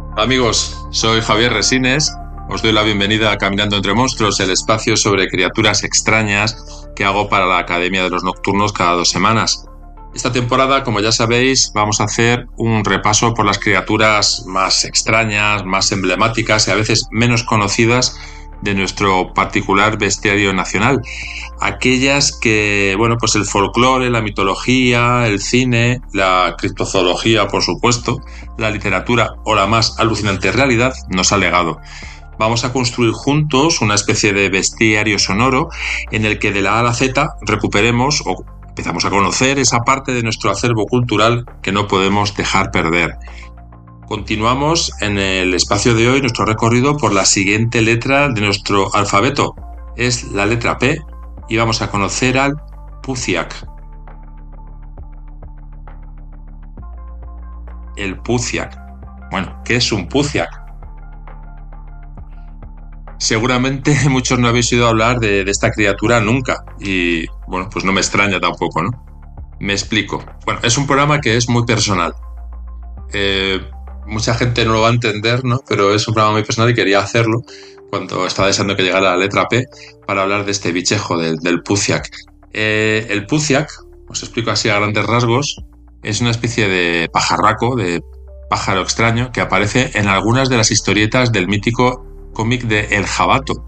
Amigos, soy Javier Resines. Os doy la bienvenida a Caminando entre Monstruos, el espacio sobre criaturas extrañas que hago para la Academia de los Nocturnos cada 2 semanas. Esta temporada, como ya sabéis, vamos a hacer un repaso por las criaturas más extrañas, más emblemáticas y a veces menos conocidas de nuestro particular bestiario nacional. Aquellas que, pues el folclore, la mitología, el cine, la criptozoología, por supuesto, la literatura o la más alucinante realidad nos ha legado. Vamos a construir juntos una especie de bestiario sonoro en el que de la A a la Z recuperemos o empezamos a conocer esa parte de nuestro acervo cultural que no podemos dejar perder. Continuamos en el espacio de hoy nuestro recorrido por la siguiente letra de nuestro alfabeto. Es la letra P y vamos a conocer al Puciac. El Puciac. Bueno, ¿qué es un Puciac? Seguramente muchos no habéis oído hablar de esta criatura nunca y, pues no me extraña tampoco, ¿no? Me explico. Bueno, es un programa que es muy personal. Mucha gente no lo va a entender, ¿no? Pero es un programa muy personal y quería hacerlo cuando estaba deseando que llegara la letra P para hablar de este bichejo, del Puciac. El Puciac, os explico así a grandes rasgos, es una especie de pajarraco, de pájaro extraño que aparece en algunas de las historietas del mítico cómic de El Jabato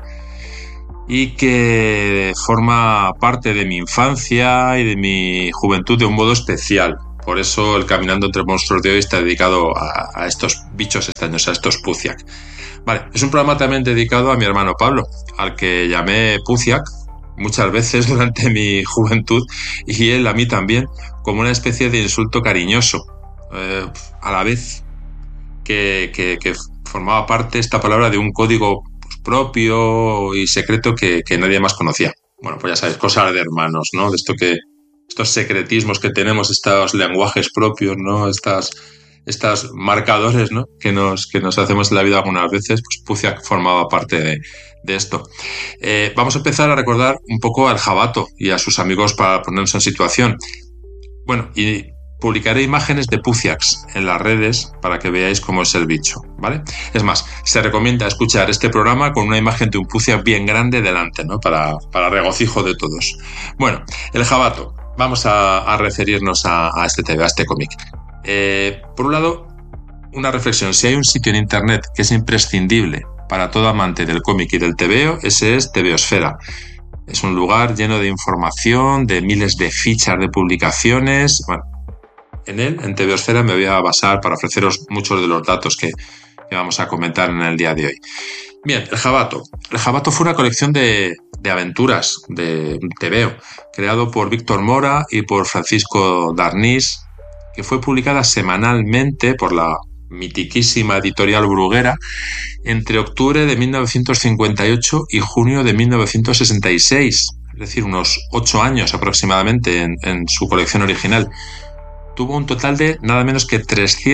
y que forma parte de mi infancia y de mi juventud de un modo especial. Por eso el Caminando entre Monstruos de hoy está dedicado a estos bichos extraños, a estos Puciac. Vale, es un programa también dedicado a mi hermano Pablo, al que llamé Puciac muchas veces durante mi juventud y él a mí también, como una especie de insulto cariñoso, a la vez que formaba parte esta palabra de un código propio y secreto que nadie más conocía. Bueno, pues ya sabéis, cosas de hermanos, ¿no? De estos secretismos que tenemos, estos lenguajes propios, ¿no? Estas marcadores, ¿no? que nos hacemos en la vida algunas veces. Pues Puciac formaba parte de esto. Vamos a empezar a recordar un poco al Jabato y a sus amigos para ponernos en situación. Bueno, y publicaré imágenes de Puciacs en las redes para que veáis cómo es el bicho, ¿vale? Es más, se recomienda escuchar este programa con una imagen de un Puciac bien grande delante, ¿no? Para regocijo de todos. Bueno, el Jabato. Vamos a referirnos a este cómic. Por un lado, una reflexión. Si hay un sitio en internet que es imprescindible para todo amante del cómic y del tebeo, ese es Tebeosfera. Es un lugar lleno de información, de miles de fichas de publicaciones. Bueno, en Tebeosfera me voy a basar para ofreceros muchos de los datos que vamos a comentar en el día de hoy. Bien, el Jabato. El Jabato fue una colección de aventuras, de tebeo, creado por Víctor Mora y por Francisco Darnís, que fue publicada semanalmente por la mitiquísima editorial Bruguera entre octubre de 1958 y junio de 1966, es decir, unos 8 años aproximadamente en su colección original. Tuvo un total de nada menos que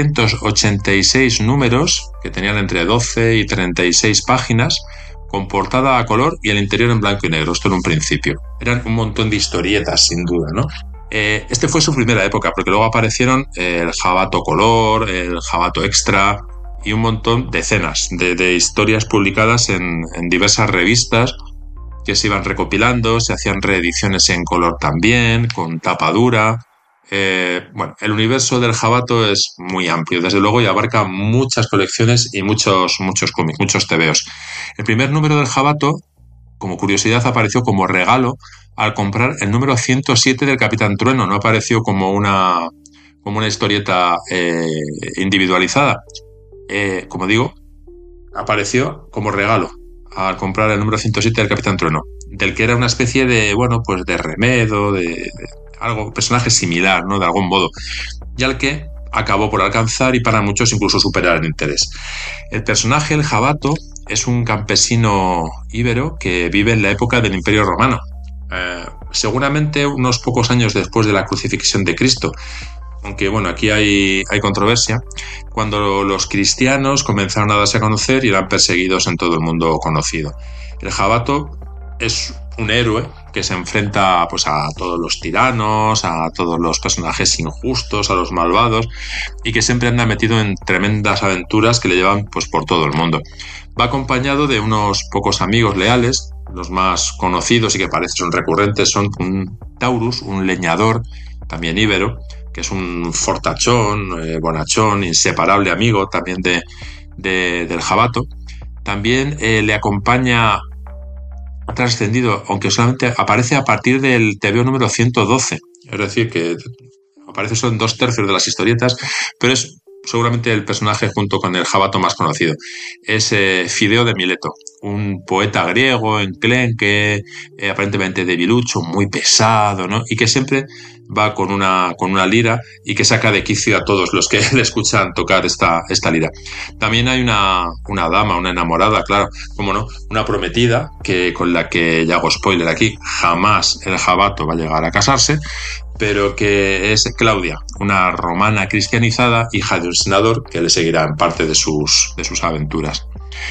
386 números, que tenían entre 12 y 36 páginas, con portada a color y el interior en blanco y negro. Esto en un principio. Eran un montón de historietas, sin duda, ¿no? Este fue su primera época, porque luego aparecieron el Jabato Color, el Jabato Extra y un montón, decenas de historias publicadas en diversas revistas que se iban recopilando, se hacían reediciones en color también, con tapa dura. El universo del Jabato es muy amplio, desde luego, y abarca muchas colecciones y muchos cómics, muchos tebeos. El primer número del Jabato, como curiosidad, apareció como regalo al comprar el número 107 del Capitán Trueno. No apareció como una historieta individualizada. Como digo, apareció como regalo al comprar el número 107 del Capitán Trueno, del que era una especie de, de remedo, de algo, personaje similar, ¿no? De algún modo, y al que acabó por alcanzar y para muchos incluso superar el interés. El personaje, el Jabato, es un campesino íbero que vive en la época del Imperio Romano, seguramente unos pocos años después de la crucifixión de Cristo, aunque aquí hay controversia, cuando los cristianos comenzaron a darse a conocer y eran perseguidos en todo el mundo conocido. El Jabato es un héroe que se enfrenta pues a todos los tiranos, a todos los personajes injustos, a los malvados, y que siempre anda metido en tremendas aventuras que le llevan pues por todo el mundo. Va acompañado de unos pocos amigos leales. Los más conocidos y que parece son recurrentes son un Taurus, un leñador, también íbero, que es un fortachón, bonachón, inseparable amigo también del Jabato. También le acompaña, trascendido, aunque solamente aparece a partir del TVO número 112, es decir, que aparece solo en 2/3 de las historietas, pero es seguramente el personaje junto con el Jabato más conocido. Es Fideo de Mileto, un poeta griego, enclenque, aparentemente debilucho, muy pesado, ¿no? Y que siempre va con una lira y que saca de quicio a todos los que le escuchan tocar esta lira. También hay una dama, una enamorada, claro, como no, una prometida, con la que, ya hago spoiler aquí, jamás el Jabato va a llegar a casarse, pero que es Claudia, una romana cristianizada, hija de un senador que le seguirá en parte de sus aventuras.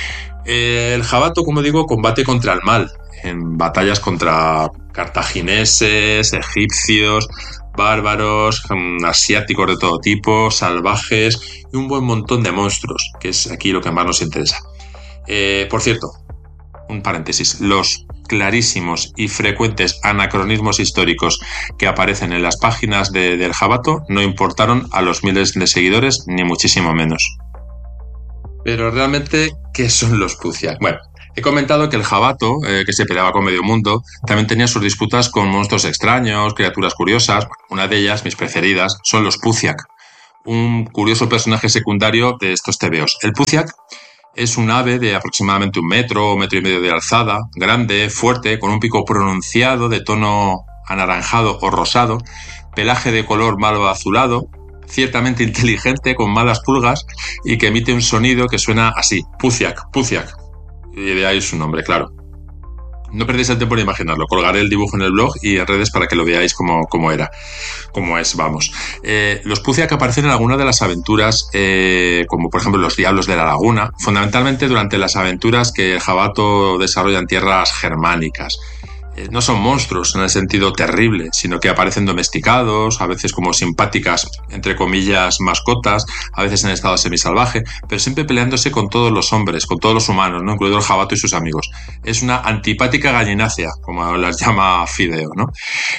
El Jabato, como digo, combate contra el mal, en batallas contra cartagineses, egipcios, bárbaros, asiáticos de todo tipo, salvajes y un buen montón de monstruos, que es aquí lo que más nos interesa. Por cierto, un paréntesis, los clarísimos y frecuentes anacronismos históricos que aparecen en las páginas del Jabato no importaron a los miles de seguidores, ni muchísimo menos. Pero realmente, ¿qué son los Puziak? Bueno, he comentado que el Jabato, que se peleaba con medio mundo, también tenía sus disputas con monstruos extraños, criaturas curiosas. Una de ellas, mis preferidas, son los Puziak, un curioso personaje secundario de estos tebeos. El Puziak es un ave de aproximadamente 1 metro o 1,5 metros de alzada, grande, fuerte, con un pico pronunciado de tono anaranjado o rosado, pelaje de color malva azulado, ciertamente inteligente, con malas pulgas y que emite un sonido que suena así, Puziak, Puziak. Y de ahí su nombre, claro. No perdéis el tiempo en imaginarlo. Colgaré el dibujo en el blog y en redes para que lo veáis cómo es, vamos. Los Puziak aparecen en algunas de las aventuras, como por ejemplo los Diablos de la Laguna, fundamentalmente durante las aventuras que el Jabato desarrolla en tierras germánicas. No son monstruos en el sentido terrible, sino que aparecen domesticados, a veces como simpáticas, entre comillas, mascotas, a veces en estado semisalvaje, pero siempre peleándose con todos los hombres, con todos los humanos, ¿no? Incluido el Jabato y sus amigos. Es una antipática gallinácea, como las llama Fideo, ¿no?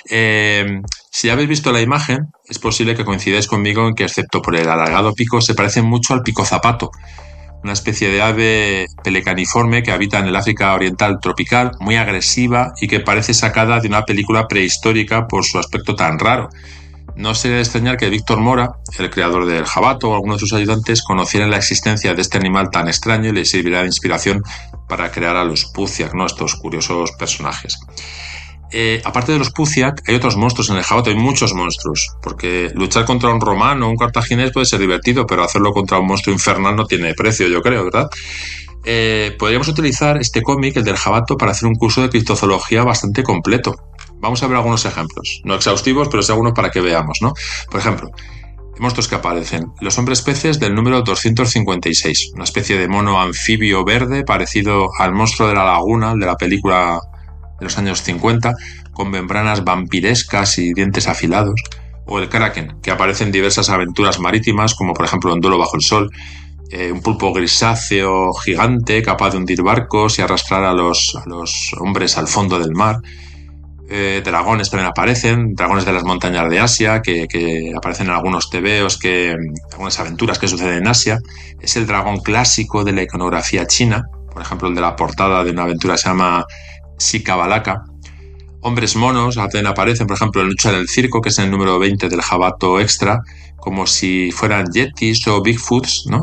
Si habéis visto la imagen, es posible que coincidáis conmigo en que, excepto por el alargado pico, se parecen mucho al pico zapato, una especie de ave pelecaniforme que habita en el África oriental tropical, muy agresiva y que parece sacada de una película prehistórica por su aspecto tan raro. No sería de extrañar que Víctor Mora, el creador del Jabato, o alguno de sus ayudantes, conocieran la existencia de este animal tan extraño y le sirviera de inspiración para crear a los Puziak, ¿no? Estos curiosos personajes. Aparte de los Puziak, hay otros monstruos en el Jabato, hay muchos monstruos, porque luchar contra un romano o un cartaginés puede ser divertido, pero hacerlo contra un monstruo infernal no tiene precio, yo creo, ¿verdad? Podríamos utilizar este cómic, el del Jabato, para hacer un curso de criptozoología bastante completo. Vamos a ver algunos ejemplos, no exhaustivos, pero sí algunos para que veamos, ¿no? Por ejemplo, monstruos que aparecen. Los hombres peces del número 256, una especie de mono anfibio verde parecido al monstruo de la laguna, el de la película de los años 50, con membranas vampirescas y dientes afilados, o el Kraken, que aparece en diversas aventuras marítimas, como por ejemplo en Duelo bajo el sol, un pulpo grisáceo gigante capaz de hundir barcos y arrastrar a los hombres al fondo del mar. Dragones también aparecen, dragones de las montañas de Asia, que aparecen en algunos tebeos, algunas aventuras que suceden en Asia. Es el dragón clásico de la iconografía china, por ejemplo el de la portada de una aventura se llama Sikabalaka. Hombres monos también aparecen, por ejemplo, en Lucha del Circo, que es el número 20 del Jabato Extra, como si fueran yetis o Bigfoots, ¿no?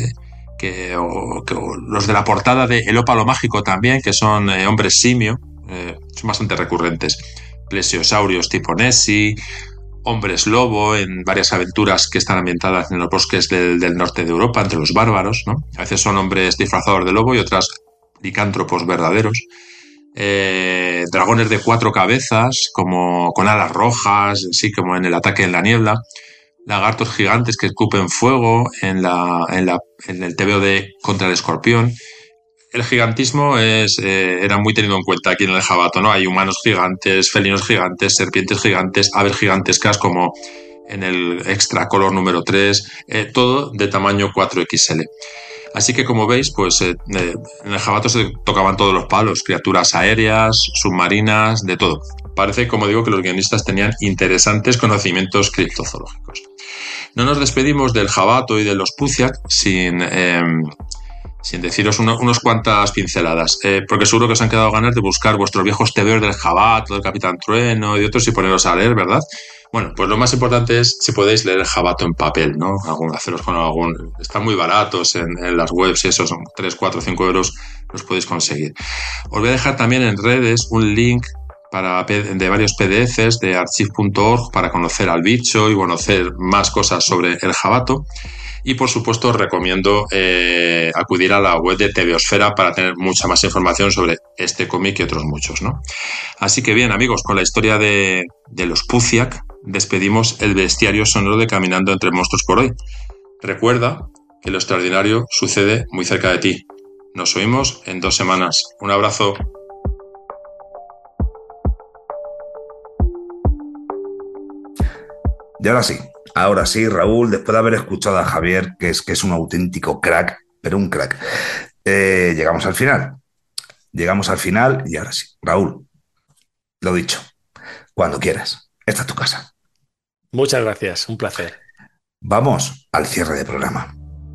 O los de la portada de El Ópalo Mágico también, que son hombres simio, son bastante recurrentes. Plesiosaurios tipo Nessie, hombres lobo en varias aventuras que están ambientadas en los bosques del norte de Europa, entre los bárbaros, ¿no? A veces son hombres disfrazados de lobo y otras licántropos verdaderos. Dragones de 4 cabezas, como con alas rojas, así como en el Ataque en la Niebla. Lagartos gigantes que escupen fuego en el tebeo de Contra el Escorpión. El gigantismo era muy tenido en cuenta aquí en el jabato, ¿no? Hay humanos gigantes, felinos gigantes, serpientes gigantes, aves gigantescas como en el extra color número 3, todo de tamaño 4XL. Así que como veis, pues en el jabato se tocaban todos los palos, criaturas aéreas, submarinas, de todo. Parece, como digo, que los guionistas tenían interesantes conocimientos criptozoológicos. No nos despedimos del jabato y de los puciac sin deciros unos cuantas pinceladas, porque seguro que os han quedado ganas de buscar vuestros viejos TVOs del jabato, del Capitán Trueno y de otros y poneros a leer, ¿verdad? Bueno, pues lo más importante es si podéis leer el jabato en papel, ¿no? Haceros con algún... Están muy baratos en las webs y eso, son 3, 4, 5 euros, los podéis conseguir. Os voy a dejar también en redes un link de varios PDFs de archive.org para conocer al bicho y conocer más cosas sobre el jabato. Y por supuesto os recomiendo acudir a la web de TVOsfera para tener mucha más información sobre este cómic y otros muchos, ¿no? Así que bien, amigos, con la historia de los puciac despedimos el bestiario sonoro de Caminando entre monstruos por hoy. Recuerda que lo extraordinario sucede muy cerca de ti. Nos oímos en 2 semanas. Un abrazo. Y ahora sí, Raúl, después de haber escuchado a Javier, que es un auténtico crack, pero un crack, llegamos al final. Llegamos al final y ahora sí, Raúl, lo dicho, cuando quieras, esta es tu casa. Muchas gracias, un placer. Vamos al cierre de programa.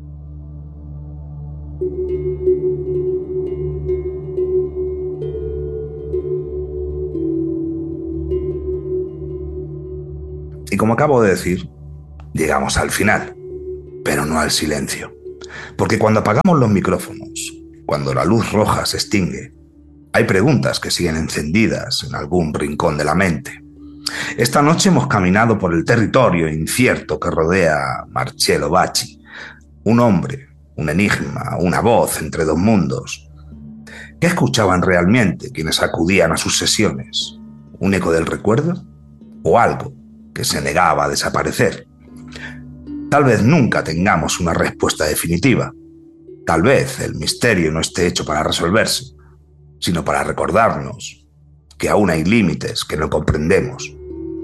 Y como acabo de decir, llegamos al final, pero no al silencio. Porque cuando apagamos los micrófonos, cuando la luz roja se extingue, hay preguntas que siguen encendidas en algún rincón de la mente. Esta noche hemos caminado por el territorio incierto que rodea a Marcello Bacci, un hombre, un enigma, una voz entre dos mundos. ¿Qué escuchaban realmente quienes acudían a sus sesiones? ¿Un eco del recuerdo? ¿O algo que se negaba a desaparecer? Tal vez nunca tengamos una respuesta definitiva. Tal vez el misterio no esté hecho para resolverse, sino para recordarnos que aún hay límites que no comprendemos.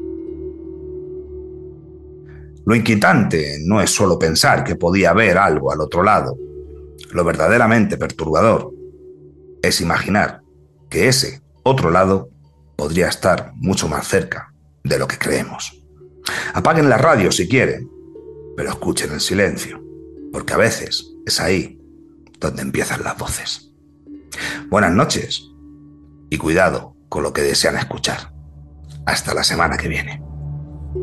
Lo inquietante no es solo pensar que podía haber algo al otro lado. Lo verdaderamente perturbador es imaginar que ese otro lado podría estar mucho más cerca de lo que creemos. Apaguen la radio si quieren, pero escuchen el silencio, porque a veces es ahí donde empiezan las voces. Buenas noches y cuidado con lo que desean escuchar. Hasta la semana que viene.